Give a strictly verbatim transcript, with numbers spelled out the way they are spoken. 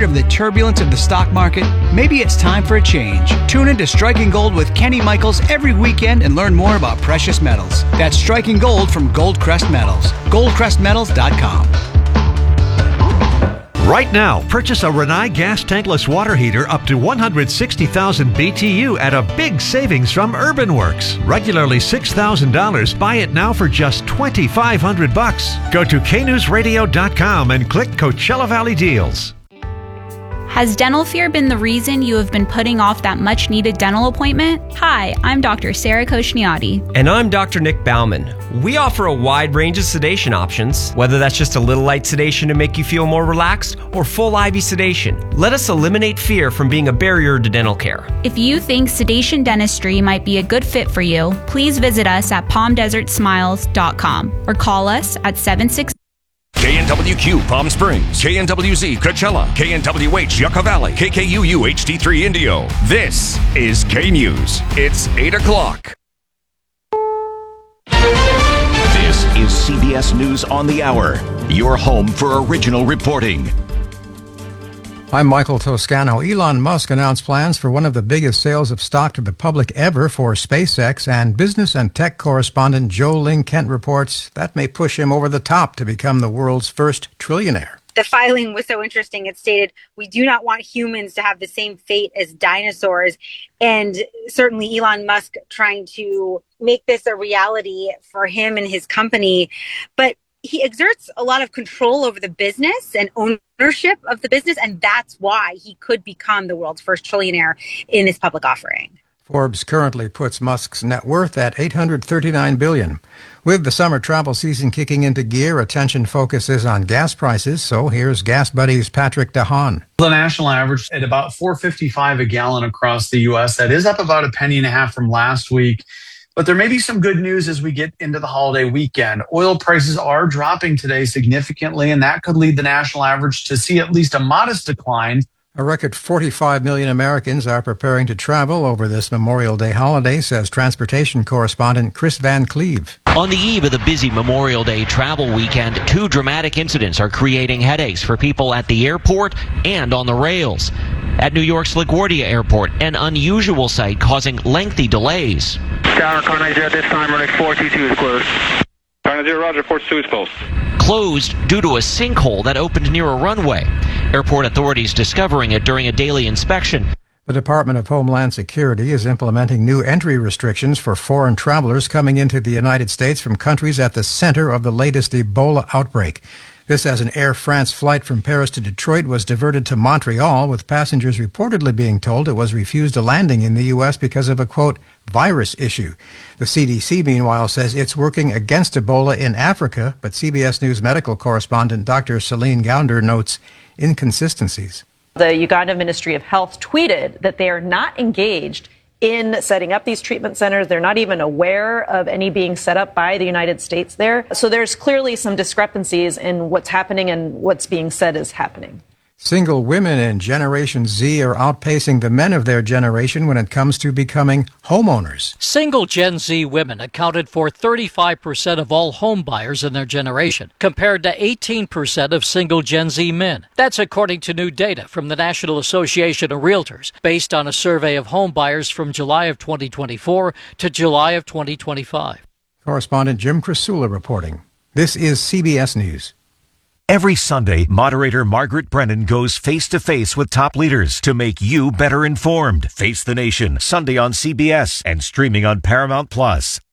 of the turbulence of the stock market? Maybe it's time for a change. Tune in to Striking Gold with Kenny Michaels every weekend and learn more about precious metals. That's Striking Gold from Goldcrest Metals. goldcrest metals dot com. Right now, purchase a Rinnai gas tankless water heater up to one hundred sixty thousand B T U at a big savings from UrbanWorks. Regularly six thousand dollars. Buy it now for just twenty-five hundred bucks. Go to k news radio dot com and click Coachella Valley Deals. Has dental fear been the reason you have been putting off that much-needed dental appointment? Hi, I'm Doctor Sarah Koshniati. And I'm Doctor Nick Bauman. We offer a wide range of sedation options, whether that's just a little light sedation to make you feel more relaxed or full I V sedation. Let us eliminate fear from being a barrier to dental care. If you think sedation dentistry might be a good fit for you, please visit us at palm desert smiles dot com or call us at seven six. K N W Q Palm Springs, K N W Z Coachella, K N W H Yucca Valley, K K U U H D three Indio. This is K News. It's eight o'clock. This is C B S News on the Hour, your home for original reporting. I'm Michael Toscano. Elon Musk announced plans for one of the biggest sales of stock to the public ever for SpaceX, and business and tech correspondent Joe Ling Kent reports that may push him over the top to become the world's first trillionaire. The filing was so interesting. It stated, we do not want humans to have the same fate as dinosaurs. And certainly Elon Musk trying to make this a reality for him and his company. But he exerts a lot of control over the business and ownership of the business, and that's why he could become the world's first trillionaire in this public offering. Forbes currently puts Musk's net worth at eight hundred thirty-nine billion dollars. With the summer travel season kicking into gear, attention focuses on gas prices. So here's Gas Buddy's Patrick DeHaan. The national average at about four fifty-five a gallon across the U S. That is up about a penny and a half from last week. But there may be some good news as we get into the holiday weekend. Oil prices are dropping today significantly, and that could lead the national average to see at least a modest decline. A record forty-five million Americans are preparing to travel over this Memorial Day holiday, says transportation correspondent Chris Van Cleve. On the eve of the busy Memorial Day travel weekend, two dramatic incidents are creating headaches for people at the airport and on the rails. At New York's LaGuardia Airport, an unusual sight causing lengthy delays. Tower, car nine zero, at this time, runway four two two is closed. Car nine zero, roger, four two two is closed. Closed due to a sinkhole that opened near a runway. Airport authorities discovering it during a daily inspection. The Department of Homeland Security is implementing new entry restrictions for foreign travelers coming into the United States from countries at the center of the latest Ebola outbreak. This as an Air France flight from Paris to Detroit was diverted to Montreal, with passengers reportedly being told it was refused a landing in the U S because of a, quote, virus issue. The C D C, meanwhile, says it's working against Ebola in Africa, but C B S News medical correspondent Doctor Celine Gounder notes inconsistencies. The Uganda Ministry of Health tweeted that they are not engaged in setting up these treatment centers. They're not even aware of any being set up by the United States there. So there's clearly some discrepancies in what's happening and what's being said is happening. Single women in Generation Z are outpacing the men of their generation when it comes to becoming homeowners. Single Gen Z women accounted for thirty-five percent of all home buyers in their generation, compared to eighteen percent of single Gen Z men. That's according to new data from the National Association of Realtors, based on a survey of home buyers from July of twenty twenty-four to July of twenty twenty-five. Correspondent Jim Crisula reporting. This is C B S News. Every Sunday, moderator Margaret Brennan goes face-to-face with top leaders to make you better informed. Face the Nation, Sunday on C B S and streaming on Paramount Plus.